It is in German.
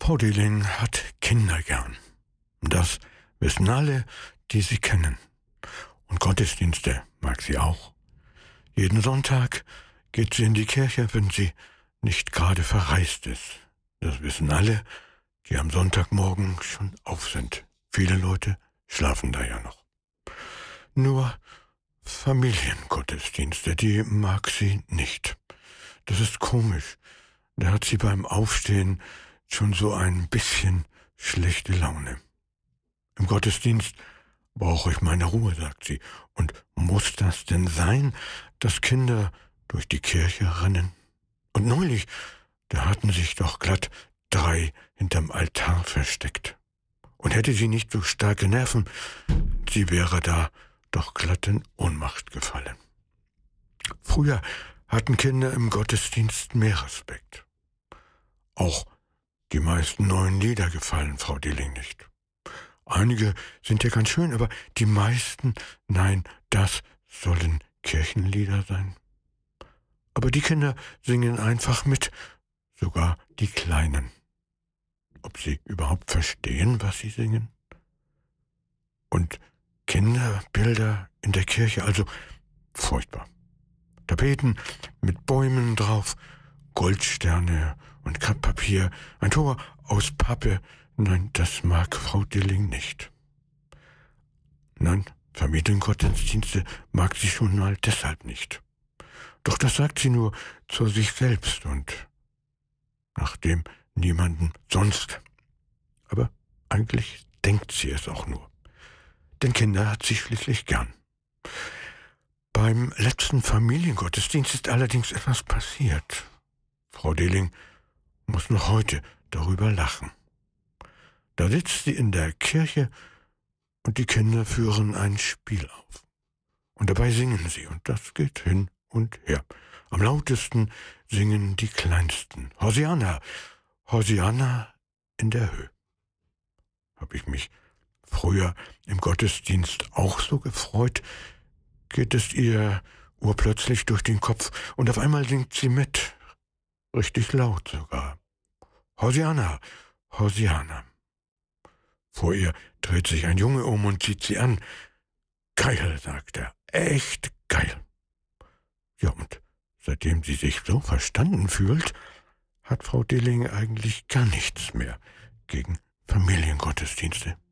Frau Dehling hat Kinder gern. Das wissen alle, die sie kennen. Und Gottesdienste mag sie auch. Jeden Sonntag geht sie in die Kirche, wenn sie nicht gerade verreist ist. Das wissen alle, die am Sonntagmorgen schon auf sind. Viele Leute schlafen da ja noch. Nur Familiengottesdienste, die mag sie nicht. Das ist komisch. Da hat sie beim Aufstehen schon so ein bisschen schlechte Laune. Im Gottesdienst brauche ich meine Ruhe, sagt sie. Und muss das denn sein, dass Kinder durch die Kirche rennen? Und neulich, da hatten sich doch glatt 3 hinterm Altar versteckt. Und hätte sie nicht so starke Nerven, sie wäre da doch glatt in Ohnmacht gefallen. Früher hatten Kinder im Gottesdienst mehr Respekt. Auch die meisten neuen Lieder gefallen Frau Dehling nicht. Einige sind ja ganz schön, aber die meisten, nein, das sollen Kirchenlieder sein. Aber die Kinder singen einfach mit, sogar die Kleinen. Ob sie überhaupt verstehen, was sie singen? Und Kinderbilder in der Kirche, also furchtbar. Tapeten mit Bäumen drauf, Goldsterne und Krepppapier, ein Tor aus Pappe. Nein, das mag Frau Dehling nicht. Nein, Familiengottesdienste mag sie schon mal deshalb nicht. Doch das sagt sie nur zu sich selbst und nachdem niemanden sonst. Aber eigentlich denkt sie es auch nur. Denn Kinder hat sie schließlich gern. Beim letzten Familiengottesdienst ist allerdings etwas passiert. Frau Dehling muss noch heute darüber lachen. Da sitzt sie in der Kirche und die Kinder führen ein Spiel auf. Und dabei singen sie und das geht hin und her. Am lautesten singen die Kleinsten. Hosianna, Hosianna in der Höhe. Hab ich mich früher im Gottesdienst auch so gefreut, geht es ihr urplötzlich durch den Kopf und auf einmal singt sie mit, richtig laut sogar. Hosianna, Hosianna. Vor ihr dreht sich ein Junge um und sieht sie an. Geil, sagt er, echt geil. Ja, und seitdem sie sich so verstanden fühlt, hat Frau Dehling eigentlich gar nichts mehr gegen Familiengottesdienste.